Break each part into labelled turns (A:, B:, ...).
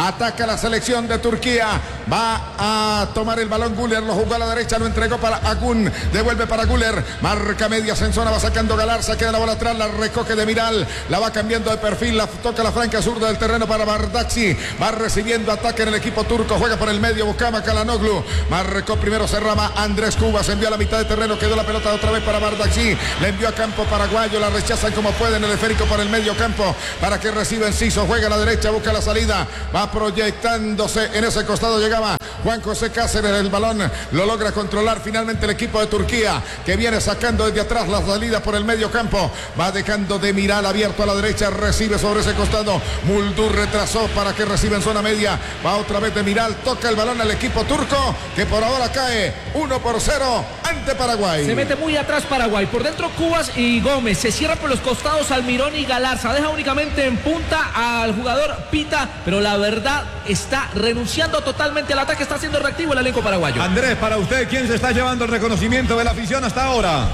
A: ataca la selección de Turquía, va a tomar el balón Güler, lo jugó a la derecha, lo entregó para Akun, devuelve para Güler, marca medias en zona, va sacando Galarza, queda la bola atrás, la recoge de Miral, la va cambiando de perfil, la toca la franca zurda del terreno para Bardakci, va recibiendo ataque en el equipo turco, juega por el medio, buscaba Calhanoglu, marcó primero, cerraba Andrés Cubas, envió a la mitad de terreno, quedó la pelota otra vez para Bardakci, le envió a campo paraguayo, la rechazan como pueden, el esférico por el medio campo, para que reciba Enciso, juega a la derecha, busca la salida, va proyectándose en ese costado, llegaba Juan José Cáceres, el balón lo logra controlar finalmente el equipo de Turquía, que viene sacando desde atrás la salida por el medio campo, va dejando de Miral abierto a la derecha, recibe sobre ese costado, Muldur retrasó para que reciba en zona media, va otra vez de Miral, toca el balón al equipo turco, que por ahora cae 1-0 ante Paraguay.
B: Se mete muy atrás Paraguay, por dentro Cubas y Gómez, se cierra por los costados Almirón y Galarza, deja únicamente en punta al jugador Pita, pero la verdad está renunciando totalmente al ataque, está siendo reactivo el elenco paraguayo.
C: Andrés, para usted, ¿quién se está llevando el reconocimiento de la afición hasta ahora?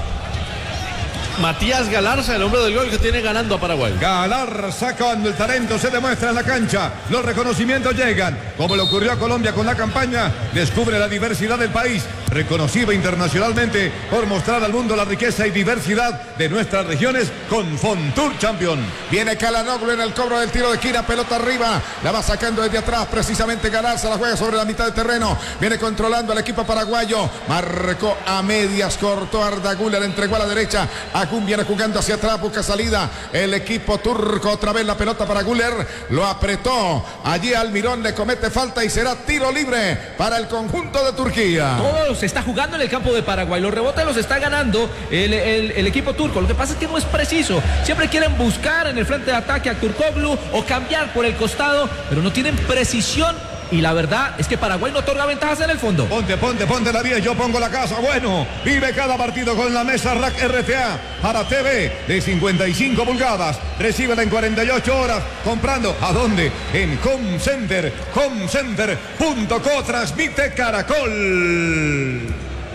D: Matías Galarza, el hombre del gol que tiene ganando a Paraguay.
C: Galarza, cuando el talento se demuestra en la cancha, los reconocimientos llegan, como le ocurrió a Colombia con la campaña, descubre la diversidad del país, reconocido internacionalmente por mostrar al mundo la riqueza y diversidad de nuestras regiones con Fontour Champion.
A: Viene Calhanoglu en el cobro del tiro de esquina, pelota arriba, la va sacando desde atrás, precisamente Galarza, la juega sobre la mitad de terreno, viene controlando al equipo paraguayo, marcó a medias, cortó Arda Güler, entregó a la derecha, Akun viene jugando hacia atrás, busca salida, el equipo turco, otra vez la pelota para Güler, lo apretó, allí Almirón le comete falta y será tiro libre para el conjunto de Turquía.
B: Todo se está jugando en el campo de Paraguay, los rebotes los está ganando el equipo turco, lo que pasa es que no es preciso, siempre quieren buscar en el frente de ataque a Turkoglu o cambiar por el costado, pero no tienen precisión. Y la verdad es que Paraguay no otorga ventajas en el fondo.
C: Ponte la 10, yo pongo la casa. Bueno, vive cada partido con la mesa Rack RTA para TV de 55 pulgadas. Recíbela en 48 horas comprando. ¿A dónde? En Home Center. Homecenter.co. Transmite Caracol.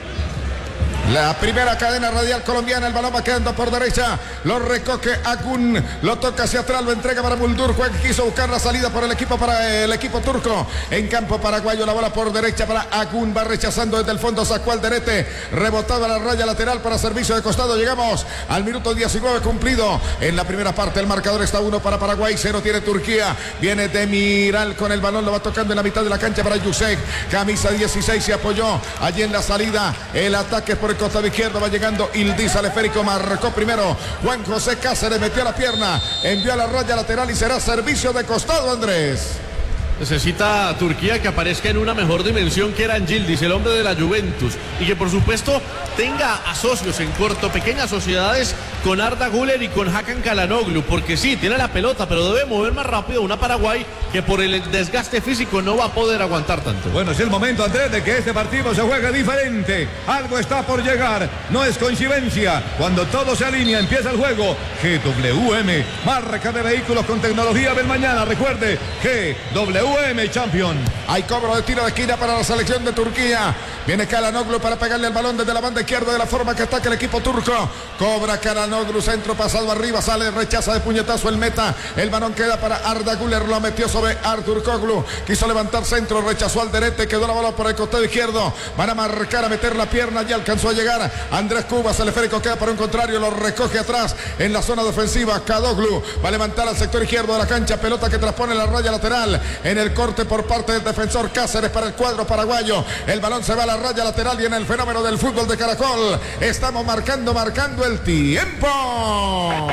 A: La primera cadena radial colombiana, el balón va quedando por derecha, lo recoge Akun, lo toca hacia atrás, lo entrega para Muldur, Juan quiso buscar la salida por el equipo turco, en campo paraguayo, la bola por derecha para Akun, va rechazando desde el fondo, sacó al derete, rebotado a la raya lateral para servicio de costado, llegamos al minuto 19 cumplido, en la primera parte el marcador está 1 para Paraguay, 0 tiene Turquía, viene de Miral con el balón, lo va tocando en la mitad de la cancha para Yusek, camisa 16 se apoyó, allí en la salida, el ataque por el costado izquierdo, va llegando Ildiz al esférico, marcó primero Juan José Cáceres, metió la pierna, envió a la raya lateral y será servicio de costado, Andrés.
D: Necesita Turquía que aparezca en una mejor dimensión que era Yildiz, el hombre de la Juventus, y que por supuesto tenga asocios en corto, pequeñas sociedades con Arda Güler y con Hakan Calhanoglu, porque sí, tiene la pelota, pero debe mover más rápido una Paraguay que por el desgaste físico no va a poder aguantar tanto.
C: Bueno, es el momento, Andrés, de que este partido se juegue diferente. Algo está por llegar, no es coincidencia. Cuando todo se alinea, empieza el juego. GWM, marca de vehículos con tecnología del mañana. Recuerde, GWM Champion.
A: Hay cobro de tiro de esquina para la selección de Turquía. Viene Calhanoglu para pegarle el balón desde la banda izquierda de la forma que ataca el equipo turco. Cobra Calhanoglu, centro pasado arriba, sale, rechaza de puñetazo el meta. El balón queda para Arda Güler, lo metió sobre Turkoglu. Quiso levantar centro, rechazó al derete, quedó la bola por el costado izquierdo. Van a marcar, a meter la pierna, ya alcanzó a llegar Andrés Cubas, el esférico queda para un contrario, lo recoge atrás en la zona defensiva. Calhanoglu va a levantar al sector izquierdo de la cancha, pelota que transpone la raya lateral. En el corte por parte del defensor Cáceres para el cuadro paraguayo. El balón se va a la raya lateral y en el fenómeno del fútbol de Caracol estamos marcando el tiempo.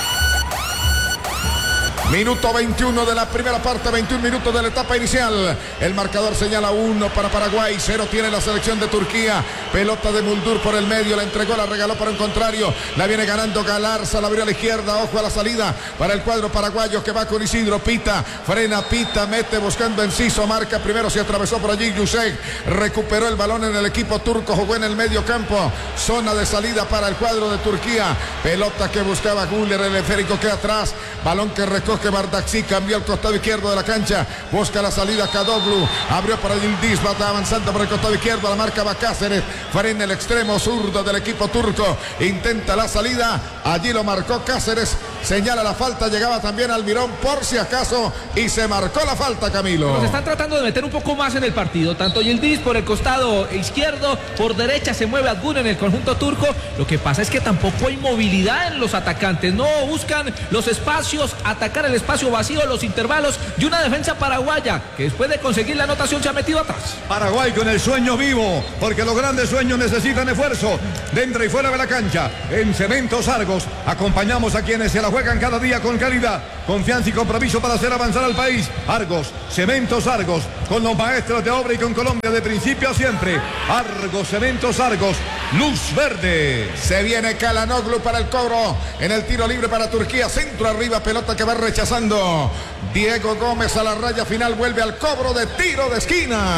A: Minuto 21 de la primera parte, 21 minutos de la etapa inicial. El marcador señala 1 para Paraguay, 0 tiene la selección de Turquía. Pelota de Muldur por el medio, la entregó, la regaló para un contrario. La viene ganando Galarza, la abrió a la izquierda, ojo a la salida para el cuadro paraguayo que va con Isidro. Pita, frena, Pita, mete buscando Enciso, marca primero, se atravesó por allí Yusek, recuperó el balón en el equipo turco, jugó en el medio campo, zona de salida para el cuadro de Turquía. Pelota que buscaba Güler, el esférico queda atrás, balón que recoge Bardakci, cambió al costado izquierdo de la cancha, busca la salida Calhanoglu, abrió para Yildiz, va avanzando por el costado izquierdo, la marca va Cáceres, frena el extremo zurdo del equipo turco, intenta la salida, allí lo marcó Cáceres, señala la falta, llegaba también Almirón por si acaso y se marcó la falta, Camilo.
B: Nos están tratando de meter un poco más en el partido, tanto Yildiz por el costado izquierdo, por derecha se mueve Adgun en el conjunto turco. Lo que pasa es que tampoco hay movilidad en los atacantes, no buscan los espacios, atacar el espacio vacío, los intervalos y una defensa paraguaya que después de conseguir la anotación se ha metido atrás.
C: Paraguay con el sueño vivo, porque los grandes sueños necesitan esfuerzo dentro y fuera de la cancha. En Cementos Argos acompañamos a quienes se la juegan cada día con calidad, confianza y compromiso para hacer avanzar al país. Argos, Cementos Argos, con los maestros de obra y con Colombia de principio a siempre. Argos, Cementos Argos, luz verde.
A: Se viene Çalhanoğlu para el cobro en el tiro libre para Turquía, centro arriba, pelota que va rechazando Diego Gómez a la raya final, vuelve al cobro de tiro de esquina.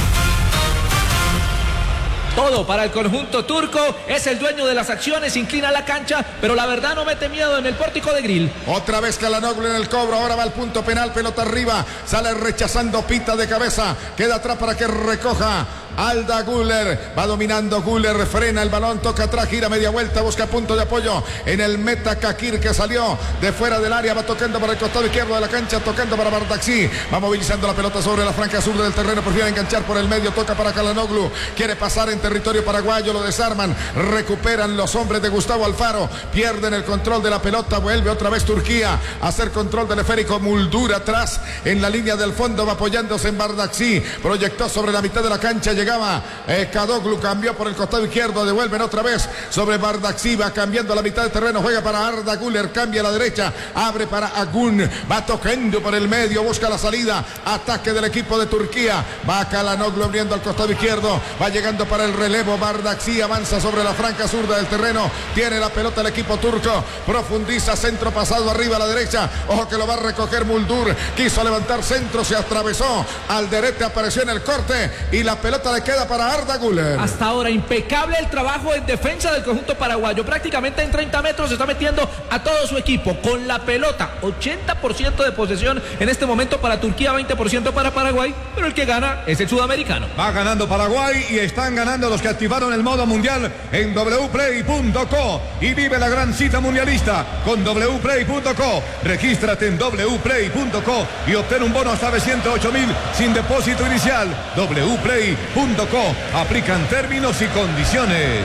B: Todo para el conjunto turco, es el dueño de las acciones, inclina la cancha, pero la verdad no mete miedo en el pórtico de Grill.
A: Otra vez Çalhanoğlu en el cobro, ahora va al punto penal, pelota arriba, sale rechazando, pita de cabeza, queda atrás para que recoja Arda Güler, va dominando Güler, frena el balón, toca atrás, gira media vuelta, busca punto de apoyo en el meta Kakir que salió de fuera del área, va tocando para el costado izquierdo de la cancha, tocando para Bardaxi, va movilizando la pelota sobre la franja sur del terreno, prefiere enganchar por el medio, toca para Çalhanoğlu, quiere pasar en territorio paraguayo, lo desarman, recuperan los hombres de Gustavo Alfaro, pierden el control de la pelota, vuelve otra vez Turquía a hacer control del esférico, Muldur atrás en la línea del fondo, va apoyándose en Bardaxi, proyectó sobre la mitad de la cancha, llegaba Çalhanoğlu, cambió por el costado izquierdo, devuelven otra vez sobre Bardaxi, va cambiando la mitad del terreno, juega para Arda Güler, cambia a la derecha, abre para Agun, va tocando por el medio, busca la salida, ataque del equipo de Turquía, va Çalhanoğlu abriendo al costado izquierdo, va llegando para el relevo, Bardaxi avanza sobre la franja zurda del terreno, tiene la pelota el equipo turco, profundiza, centro pasado arriba a la derecha, ojo que lo va a recoger Muldur, quiso levantar centro, se atravesó, Alderete apareció en el corte y la pelota le queda para Arda Güler.
B: Hasta ahora impecable el trabajo en defensa del conjunto paraguayo, prácticamente en 30 metros se está metiendo a todo su equipo con la pelota, 80% de posesión en este momento para Turquía, 20% para Paraguay, pero el que gana es el sudamericano.
C: Va ganando Paraguay y están ganando los que activaron el modo mundial en wplay.co y vive la gran cita mundialista con wplay.co. Regístrate en wplay.co y obtén un bono hasta de 108.000 sin depósito inicial. wplay.co. Aplican términos y condiciones.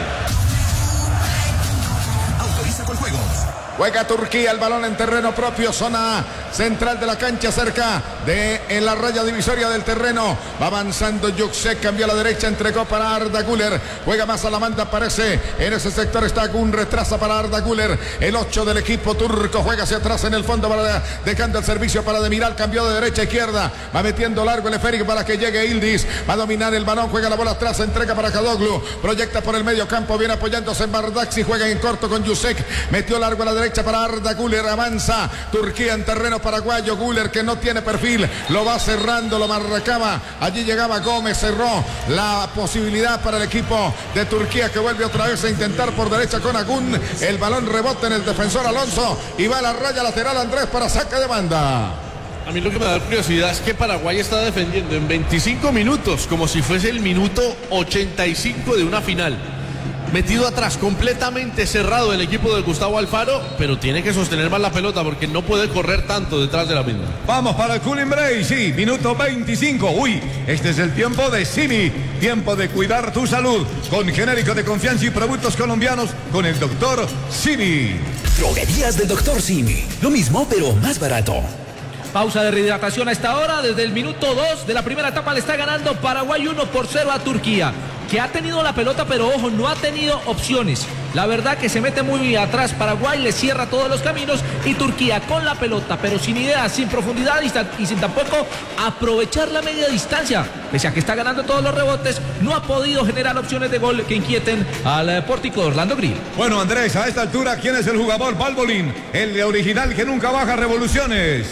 E: Autoriza con juegos.
A: Juega Turquía, el balón en terreno propio, zona central de la cancha, cerca de en la raya divisoria del terreno. Va avanzando Yüksek, cambió a la derecha, entregó para Arda Güler. Juega más a la banda, aparece en ese sector, está Agun, retrasa para Arda Güler. El 8 del equipo turco juega hacia atrás en el fondo, para, dejando el servicio para Demiral, cambió de derecha a izquierda. Va metiendo largo el esférico para que llegue Yildiz. Va a dominar el balón, juega la bola atrás, entrega para Çalhanoğlu. Proyecta por el medio campo, viene apoyándose en Bardaxi, juega en corto con Yüksek. Metió largo a la derecha para Arda Güler, avanza Turquía en terreno paraguayo. Güler que no tiene perfil, lo va cerrando, lo marcaba, allí llegaba Gómez, cerró la posibilidad para el equipo de Turquía que vuelve otra vez a intentar por derecha con Agun, el balón rebota en el defensor Alonso y va a la raya lateral Andrés para saque de banda.
D: A mí lo que me da curiosidad es que Paraguay está defendiendo en 25 minutos como si fuese el minuto 85 de una final. Metido atrás, completamente cerrado el equipo de Gustavo Alfaro, pero tiene que sostener más la pelota porque no puede correr tanto detrás de la misma.
C: Vamos para el cooling break, sí, minuto 25. Uy, este es el tiempo de Simi, tiempo de cuidar tu salud, con genérico de confianza y productos colombianos, con el doctor Simi.
E: Droguerías del doctor Simi, lo mismo pero más barato.
B: Pausa de rehidratación a esta hora, desde el minuto 2 de la primera etapa le está ganando Paraguay 1-0 a Turquía, que ha tenido la pelota, pero ojo, no ha tenido opciones. La verdad que se mete muy atrás Paraguay, le cierra todos los caminos y Turquía con la pelota, pero sin idea, sin profundidad y sin tampoco aprovechar la media distancia. Pese a que está ganando todos los rebotes, no ha podido generar opciones de gol que inquieten al pórtico de Orlando Grill.
C: Bueno, Andrés, a esta altura, ¿quién es el jugador? Valbolín, el de original que nunca baja revoluciones.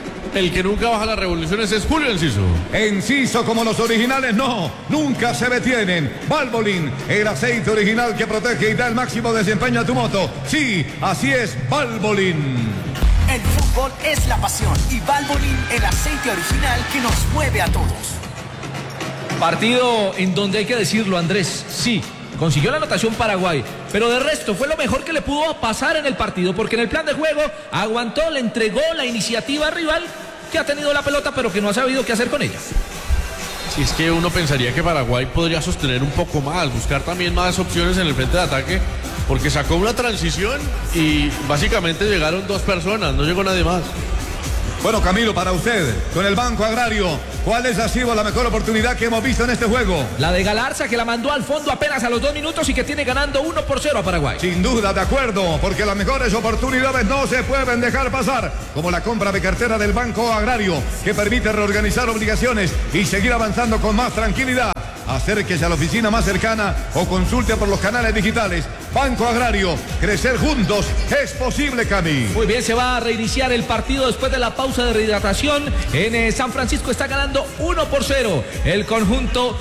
D: El que nunca baja las revoluciones es Julio Enciso.
C: Enciso como los originales, no, nunca se detienen. Valvoline, el aceite original que protege y da el máximo desempeño a tu moto. Sí, así es, Valvoline.
E: El fútbol es la pasión y Valvoline, el aceite original que nos mueve a todos.
B: Partido en donde hay que decirlo, Andrés, sí, consiguió la anotación Paraguay, pero de resto fue lo mejor que le pudo pasar en el partido, porque en el plan de juego aguantó, le entregó la iniciativa al rival, que ha tenido la pelota pero que no ha sabido qué hacer con ella.
D: Si es que uno pensaría que Paraguay podría sostener un poco más, buscar también más opciones en el frente de ataque, porque sacó una transición y básicamente llegaron 2 personas, no llegó nadie más.
C: Bueno, Camilo, para usted, con el Banco Agrario, ¿cuál ha sido la mejor oportunidad que hemos visto en este juego?
B: La de Galarza, que la mandó al fondo apenas a los 2 minutos y que tiene ganando 1-0 a Paraguay.
C: Sin duda, de acuerdo, porque las mejores oportunidades no se pueden dejar pasar, como la compra de cartera del Banco Agrario, que permite reorganizar obligaciones y seguir avanzando con más tranquilidad. Acérquese a la oficina más cercana o consulte por los canales digitales. Banco Agrario, crecer juntos es posible, Cami.
B: Muy bien, se va a reiniciar el partido después de la pausa de rehidratación. En San Francisco está ganando 1-0 el conjunto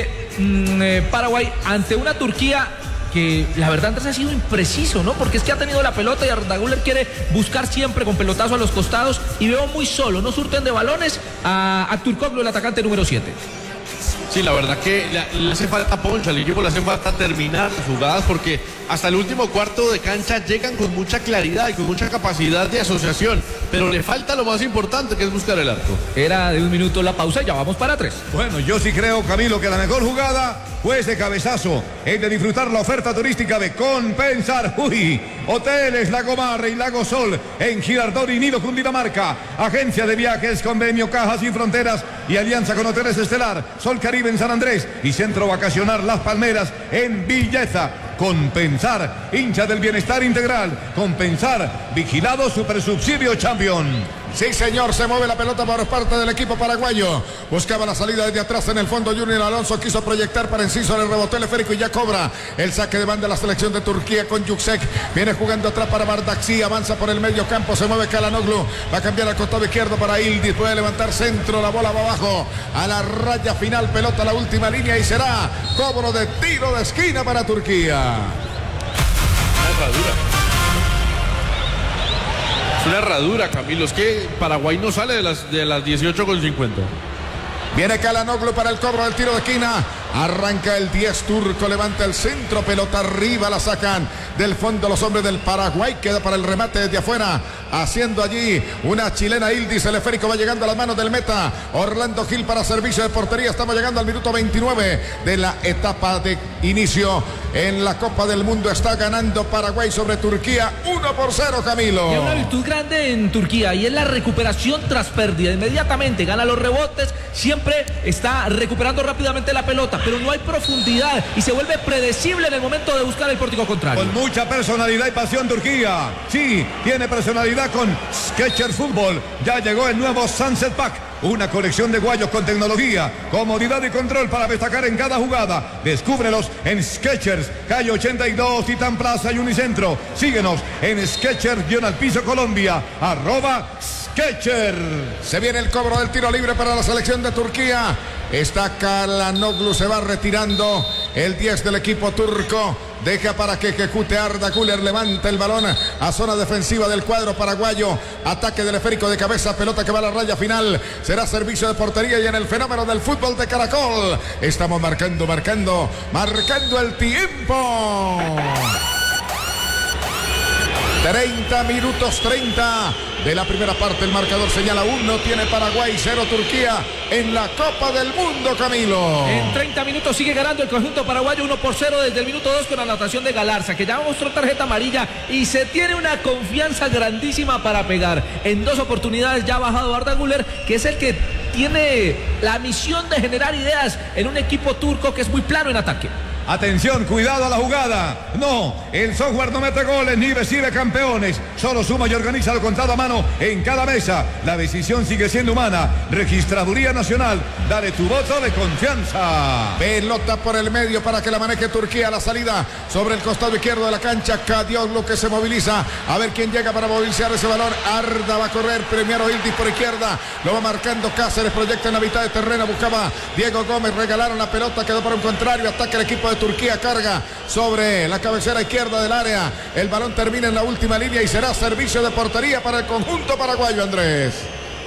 B: de Paraguay ante una Turquía que la verdad antes ha sido impreciso, ¿no? Porque es que ha tenido la pelota y Arda Güler quiere buscar siempre con pelotazo a los costados y veo muy solo, no surten de balones a Turkoglu, el atacante número 7.
D: Sí, la verdad que le hace falta poncha, al equipo le hace falta terminar las jugadas porque hasta el último cuarto de cancha llegan con mucha claridad y con mucha capacidad de asociación, pero le falta lo más importante, que es buscar el arco.
B: Era de 1 minuto la pausa y ya vamos para 3.
C: Bueno, yo sí creo, Camilo, que la mejor jugada fue ese cabezazo, es de disfrutar la oferta turística de Compensar. Uy, Hoteles Lago Mar y Lago Sol en Girardot y Nido, Cundinamarca. Agencia de viajes, convenio Cajas Sin Fronteras y alianza con Hoteles Estelar, Sol Caribe en San Andrés y Centro Vacacional Las Palmeras en Villeza. Compensar, hincha del bienestar integral. Compensar, vigilado Supersubsidio Champion.
A: Sí, señor, se mueve la pelota por parte del equipo paraguayo. Buscaba la salida desde atrás en el fondo. Junior Alonso quiso proyectar para Enciso, le rebotó el esférico y ya cobra el saque de banda de la selección de Turquía con Yüksek. Viene jugando atrás para Bardakci, avanza por el medio campo, se mueve Calhanoglu, va a cambiar al costado izquierdo para Yildiz, puede levantar centro, la bola va abajo a la raya final, pelota a la última línea y será cobro de tiro de esquina para Turquía.
D: Una herradura, Camilo, es que Paraguay no sale de las 18,50.
A: Viene Calhanoglu para el cobro del tiro de esquina. Arranca el 10 turco, levanta el centro, pelota arriba, la sacan del fondo los hombres del Paraguay. Queda para el remate desde afuera, haciendo allí una chilena Yildiz. El esférico va llegando a las manos del meta Orlando Gil para servicio de portería. Estamos llegando al minuto 29 de la etapa de inicio en la Copa del Mundo. Está ganando Paraguay sobre Turquía 1-0, Camilo.
B: Hay una virtud grande en Turquía y es la recuperación tras pérdida. Inmediatamente gana los rebotes, siempre está recuperando rápidamente la pelota, pero no hay profundidad y se vuelve predecible en el momento de buscar el pórtico contrario.
C: Con mucha personalidad y pasión Turquía. Sí, tiene personalidad con Skechers Fútbol. Ya llegó el nuevo Sunset Pack. Una colección de guayos con tecnología, comodidad y control para destacar en cada jugada. Descúbrelos en Skechers, calle 82, Titán Plaza y Unicentro. Síguenos en Skechers-Piso Colombia, @Skechers.
A: Se viene el cobro del tiro libre para la selección de Turquía. Está Calhanoglu, se va retirando el 10 del equipo turco. Deja para que ejecute Arda Güler, levanta el balón a zona defensiva del cuadro paraguayo. Ataque del esférico de cabeza, pelota que va a la raya final. Será servicio de portería y en el fenómeno del fútbol de Caracol. Estamos marcando el tiempo. 30 minutos 30 de la primera parte. El marcador señala 1, tiene Paraguay, 0 Turquía en la Copa del Mundo, Camilo.
B: En 30 minutos sigue ganando el conjunto paraguayo 1-0 desde el minuto 2 con anotación de Galarza, que ya mostró tarjeta amarilla y se tiene una confianza grandísima para pegar. En 2 oportunidades ya ha bajado Arda Güler, que es el que tiene la misión de generar ideas en un equipo turco que es muy plano en ataque.
C: Atención, cuidado a la jugada. No, el software no mete goles ni recibe campeones. Solo suma y organiza lo contado a mano en cada mesa. La decisión sigue siendo humana. Registraduría Nacional, dale tu voto de confianza.
A: Pelota por el medio para que la maneje Turquía. La salida sobre el costado izquierdo de la cancha. Calhanoglu que se moviliza. A ver quién llega para movilizar ese balón. Arda va a correr. Primero Yildiz por izquierda. Lo va marcando Cáceres. Proyecta en la mitad de terreno. Buscaba Diego Gómez. Regalaron la pelota. Quedó para un contrario. Ataque el equipo de Turquía, carga sobre la cabecera izquierda del área. El balón termina en la última línea y será servicio de portería para el conjunto paraguayo, Andrés.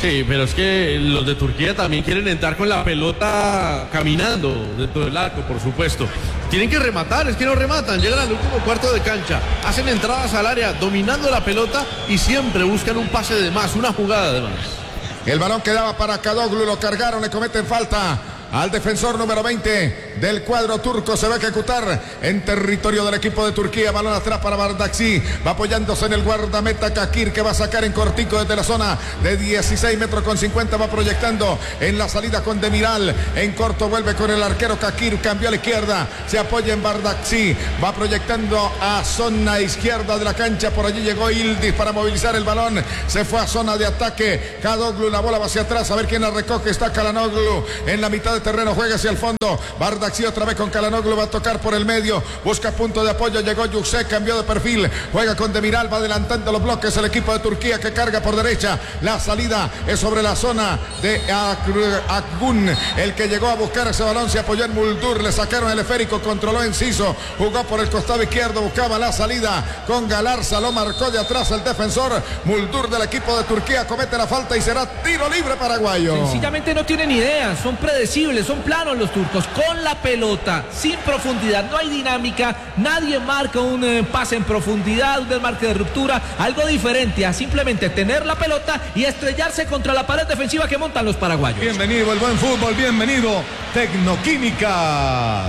D: Sí, pero es que los de Turquía también quieren entrar con la pelota caminando dentro del arco, por supuesto. Tienen que rematar, es que no rematan, llegan al último cuarto de cancha, hacen entradas al área dominando la pelota y siempre buscan un pase de más, una jugada de más.
A: El balón quedaba para Kadoglu, lo cargaron, le cometen falta al defensor número 20 del cuadro turco. Se va a ejecutar en territorio del equipo de Turquía. Balón atrás para Bardakci. Va apoyándose en el guardameta Kakir, que va a sacar en cortico desde la zona de 16 metros con 50. Va proyectando en la salida con Demiral. En corto vuelve con el arquero Kakir. Cambió a la izquierda. Se apoya en Bardakci. Va proyectando a zona izquierda de la cancha. Por allí llegó Yildiz para movilizar el balón. Se fue a zona de ataque. Kadoglu, la bola va hacia atrás. A ver quién la recoge. Está Kalanoglu en la mitad de terreno, juega hacia el fondo. Bardakci otra vez con Kalanoglu, va a tocar por el medio, busca punto de apoyo, llegó Yüksek, cambió de perfil, juega con Demiral, va adelantando los bloques el equipo de Turquía, que carga por derecha. La salida es sobre la zona de Akgun, el que llegó a buscar ese balón, se apoyó en Muldur, le sacaron el esférico, controló Enciso, jugó por el costado izquierdo, buscaba la salida con Galarza, lo marcó de atrás el defensor. Muldur del equipo de Turquía comete la falta y será tiro libre paraguayo.
B: Sencillamente no tienen idea, son predecibles, son planos los turcos, con la pelota, sin profundidad, no hay dinámica, nadie marca un pase en profundidad, un desmarque de ruptura, algo diferente a simplemente tener la pelota y estrellarse contra la pared defensiva que montan los paraguayos.
C: Bienvenido el buen fútbol, bienvenido Tecnoquímica.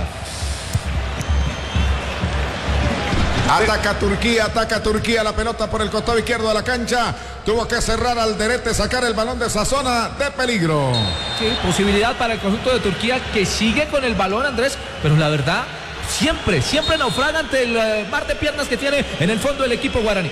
A: Ataca Turquía, la pelota por el costado izquierdo de la cancha. Tuvo que cerrar Alderete, sacar el balón de esa zona de peligro.
B: Sí, posibilidad para el conjunto de Turquía, que sigue con el balón, Andrés, pero la verdad, siempre naufraga ante el mar de piernas que tiene en el fondo el equipo guaraní.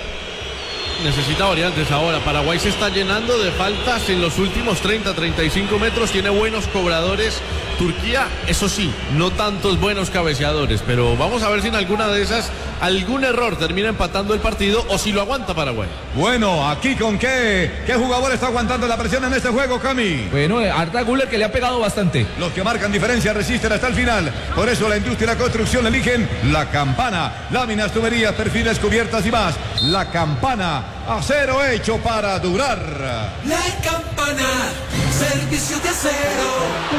D: Necesita variantes ahora. Paraguay se está llenando de faltas en los últimos 30-35 metros. Tiene buenos cobradores. Turquía, eso sí, no tantos buenos cabeceadores. Pero vamos a ver si en alguna de esas algún error termina empatando el partido o si lo aguanta Paraguay.
C: Bueno, aquí con qué jugador está aguantando la presión en este juego, Cami.
B: Bueno, Arda Güler, que le ha pegado bastante.
C: Los que marcan diferencia resisten hasta el final. Por eso la industria y la construcción eligen La Campana. Láminas, tuberías, perfiles, cubiertas y más. La Campana, acero hecho para durar.
F: La Campana, servicio de acero.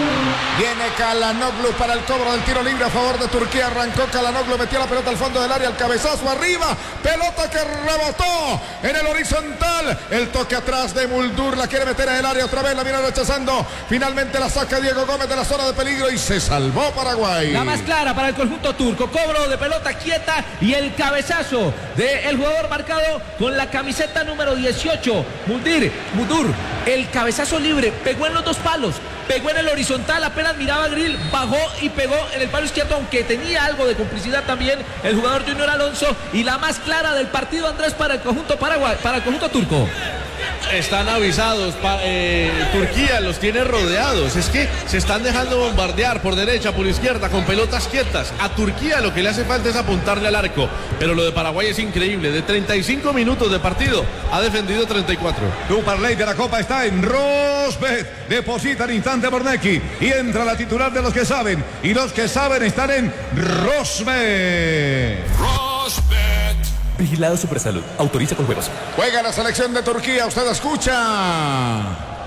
A: Viene Kalanoglu para el cobro del tiro libre a favor de Turquía. Arrancó Kalanoglu, metió la pelota al fondo del área, el cabezazo arriba, pelota que rebotó en el horizontal. El toque atrás de Muldur, la quiere meter en el área otra vez, la viene rechazando. Finalmente la saca Diego Gómez de la zona de peligro y se salvó Paraguay.
B: La más clara para el conjunto turco, cobro de pelota quieta y el cabezazo del jugador marcado con la camiseta número 18, Muldur. El cabezazo libre, pegó en los dos palos, pegó en el horizontal, apenas miraba a Grill, bajó y pegó en el palo izquierdo, aunque tenía algo de complicidad también el jugador Junior Alonso. Y la más clara del partido, Andrés, para el conjunto Paraguay, para el conjunto turco.
D: Están avisados, Turquía los tiene rodeados, es que se están dejando bombardear por derecha, por izquierda, con pelotas quietas. A Turquía lo que le hace falta es apuntarle al arco, pero lo de Paraguay es increíble, de 35 minutos de partido, ha defendido 34.
C: Tu parlay de la Copa está en Rosbet. Deposita al instante Bornecki y entra la titular de los que saben, y los que saben están en Rosbet.
G: Vigilado Supersalud. Autoriza con juegos.
A: Juega la selección de Turquía, usted escucha.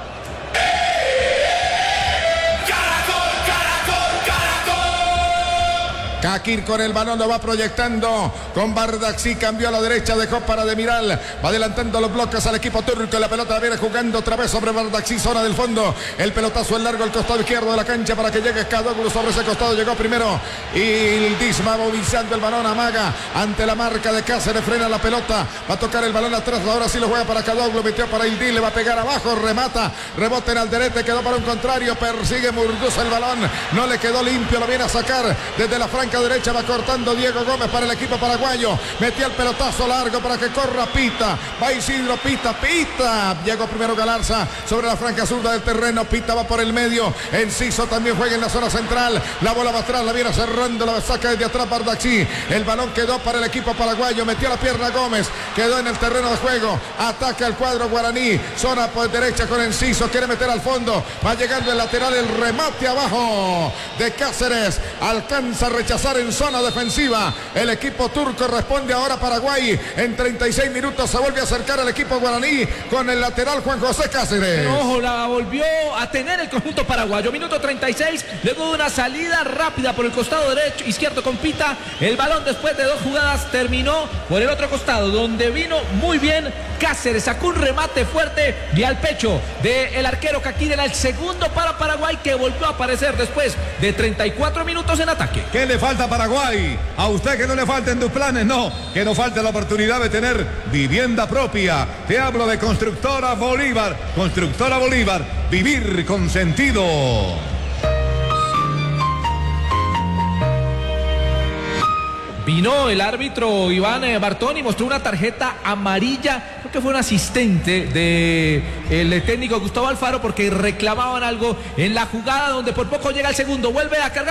A: Kakir con el balón lo va proyectando con Bardakci, cambió a la derecha, dejó para Demiral, va adelantando los bloques al equipo turco, la pelota la viene jugando otra vez sobre Bardakci, zona del fondo, el pelotazo en largo al costado izquierdo de la cancha para que llegue Kadoglu sobre ese costado, llegó primero Yildiz, va movilizando el balón, amaga ante la marca de Cáceres, frena la pelota, va a tocar el balón atrás, ahora sí lo juega para Kadoglu, metió para Yildiz, le va a pegar abajo, remata, rebote en Alderete, quedó para un contrario, persigue Murduza el balón, no le quedó limpio, lo viene a sacar desde la franca derecha, va cortando Diego Gómez para el equipo paraguayo, metió el pelotazo largo para que corra Pita, va Isidro, Pita, llegó primero Galarza sobre la franca zurda del terreno, Pita va por el medio, Enciso también juega en la zona central, la bola va atrás, la viene cerrando, la saca desde atrás Bardakci, el balón quedó para el equipo paraguayo, metió la pierna Gómez, quedó en el terreno de juego, ataca el cuadro guaraní, zona por derecha con Enciso, quiere meter al fondo, va llegando el lateral, el remate abajo de Cáceres, alcanza a rechazar entrar en zona defensiva. El equipo turco responde ahora Paraguay. En 36 minutos se vuelve a acercar el equipo guaraní con el lateral Juan José Cáceres.
B: Pero ojo, la volvió a tener el conjunto paraguayo. Minuto 36, luego de una salida rápida por el costado derecho, izquierdo con Pita. El balón después de 2 jugadas terminó por el otro costado, donde vino muy bien Cáceres. Sacó un remate fuerte y al pecho del arquero Caquín. Era el segundo para Paraguay, que volvió a aparecer después de 34 minutos en ataque.
C: ¿Qué le falta a Paraguay? A usted que no le falten tus planes, no. Que no falte la oportunidad de tener vivienda propia. Te hablo de Constructora Bolívar. Constructora Bolívar, vivir con sentido.
B: Vino el árbitro Iván Bartón y mostró una tarjeta amarilla. Creo que fue un asistente del técnico Gustavo Alfaro, porque reclamaban algo en la jugada donde por poco llega el segundo. Vuelve a cargar